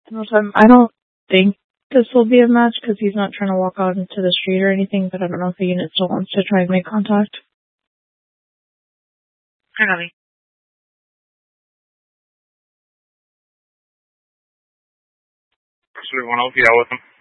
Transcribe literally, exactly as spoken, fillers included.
Um, I don't think this will be a match because he's not trying to walk out into the street or anything, but I don't know if the unit still wants to try and make contact. Hi, Nami. Pursuit one oh, yeah, with him.